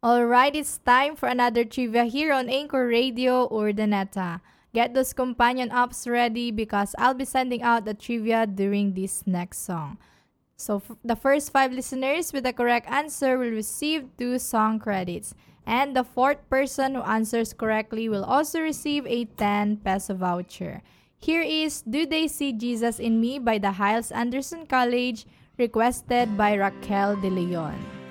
Alright, it's time for another trivia here on Anchor Radio Urdaneta. Get those companion apps ready because I'll be sending out the trivia during this next song. So, the first five listeners with the correct answer will receive two song credits. And the fourth person who answers correctly will also receive a 10 peso voucher. Here is Do They See Jesus in Me by the Hiles Anderson College, requested by Raquel De Leon.